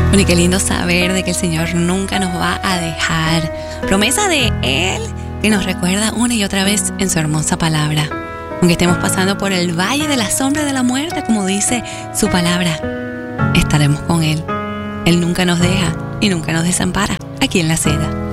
Bueno, y qué lindo saber de que el Señor nunca nos va a dejar. Promesa de Él que nos recuerda una y otra vez en su hermosa palabra. Aunque estemos pasando por el valle de la sombra de la muerte, como dice su palabra, estaremos con Él. Él nunca nos deja y nunca nos desampara aquí en La Seda.